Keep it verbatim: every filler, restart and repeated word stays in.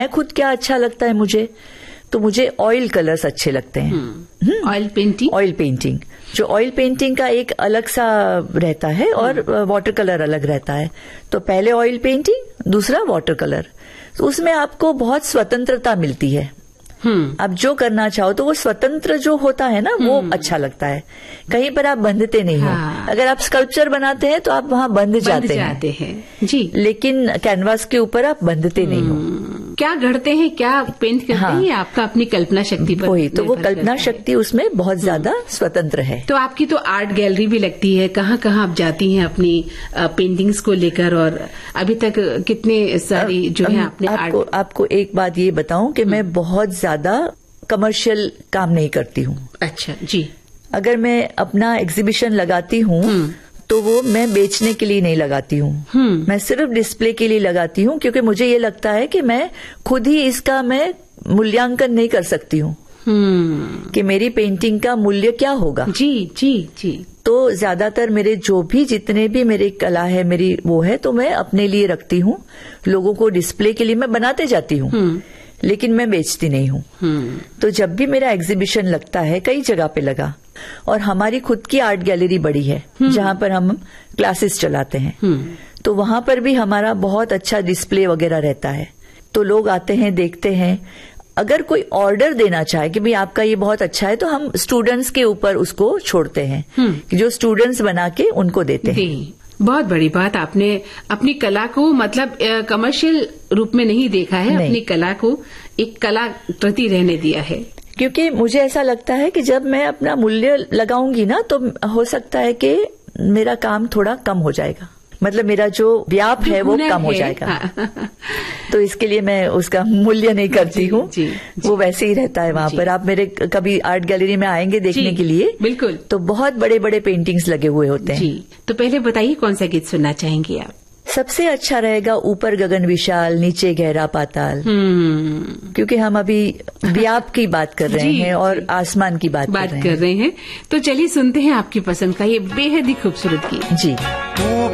मैं खुद क्या अच्छा लगता है मुझे, तो मुझे ऑयल कलर्स अच्छे लगते हैं। ऑयल पेंटिंग ऑयल पेंटिंग जो ऑयल पेंटिंग का एक अलग सा रहता है और वाटर कलर अलग रहता है। तो पहले ऑयल पेंटिंग, दूसरा वाटर कलर। तो उसमें आपको बहुत स्वतंत्रता मिलती है। आप जो करना चाहो तो वो स्वतंत्र जो होता है ना, वो अच्छा लगता है। कहीं पर आप बंधते नहीं हाँ। हो। अगर आप स्कल्पचर बनाते हैं तो आप वहां बंध जाते, जाते हैं जी, लेकिन कैनवास के ऊपर आप बंधते नहीं हो। क्या गढ़ते हैं, क्या पेंट करते हाँ। हैं, आपका अपनी कल्पना शक्ति पर वही तो, वो कल्पना शक्ति उसमें बहुत ज्यादा स्वतंत्र है। तो आपकी तो आर्ट गैलरी भी लगती है, कहाँ कहाँ आप जाती हैं अपनी पेंटिंग्स को लेकर, और अभी तक कितने सारी जो है आपने आपको, आपको एक बात ये बताऊं कि मैं बहुत ज्यादा कमर्शियल काम नहीं करती हूँ। अच्छा जी। अगर मैं अपना एग्जीबिशन लगाती हूँ तो वो मैं बेचने के लिए नहीं लगाती हूँ, मैं सिर्फ डिस्प्ले के लिए लगाती हूँ, क्योंकि मुझे ये लगता है कि मैं खुद ही इसका मैं मूल्यांकन नहीं कर सकती हूँ कि मेरी पेंटिंग का मूल्य क्या होगा। जी जी जी। तो ज्यादातर मेरे जो भी जितने भी मेरी कला है, मेरी वो है, तो मैं अपने लिए रखती हूँ। लोगों को डिस्प्ले के लिए मैं बनाते जाती हूँ, लेकिन मैं बेचती नहीं हूँ। तो जब भी मेरा एग्जीबिशन लगता है, कई जगह पे लगा, और हमारी खुद की आर्ट गैलरी बड़ी है जहां पर हम क्लासेस चलाते हैं, तो वहां पर भी हमारा बहुत अच्छा डिस्प्ले वगैरह रहता है। तो लोग आते हैं, देखते हैं। अगर कोई ऑर्डर देना चाहे कि भाई आपका ये बहुत अच्छा है, तो हम स्टूडेंट्स के ऊपर उसको छोड़ते हैं कि जो स्टूडेंट्स बना के उनको देते हैं। बहुत बड़ी बात, आपने अपनी कला को मतलब कमर्शियल रूप में नहीं देखा है, नहीं। अपनी कला को एक कला प्रति रहने दिया है। क्योंकि मुझे ऐसा लगता है कि जब मैं अपना मूल्य लगाऊंगी ना, तो हो सकता है कि मेरा काम थोड़ा कम हो जाएगा, मतलब मेरा जो व्याप है वो कम हो जाएगा। तो इसके लिए मैं उसका मूल्य नहीं करती हूँ, वो वैसे ही रहता है वहां पर। आप मेरे कभी आर्ट गैलरी में आएंगे देखने के लिए, बिल्कुल, तो बहुत बड़े बड़े पेंटिंग्स लगे हुए होते हैं। जी। तो पहले बताइए कौन सा गीत सुनना चाहेंगे आप? सबसे अच्छा रहेगा ऊपर गगन विशाल नीचे गहरा पाताल, क्योंकि हम अभी व्याप की बात कर रहे हैं और आसमान की बात, बात कर रहे कर रहे हैं। तो चलिए सुनते हैं आपकी पसंद का ये बेहद ही खूबसूरत गीत। जी।